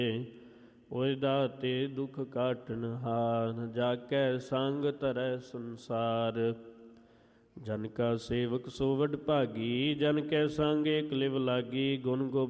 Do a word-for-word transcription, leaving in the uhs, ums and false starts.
ਓਏ ਦਾਤੇ ਦੁਖ ਕਾਟਨ ਹਾਰ, ਜਾ ਕੈ ਸੰਗ ਧਰੈ ਸੰਸਾਰ। ਜਨ ਕਾ ਸੇਵਕ ਸੋ ਵਡ ਭਾਗੀ, ਜਨ ਕੈ ਸੰਗ ਏਕ ਲਿਵ ਲਾਗੀ। ਗੁਣ ਗੋਬਿੰਦ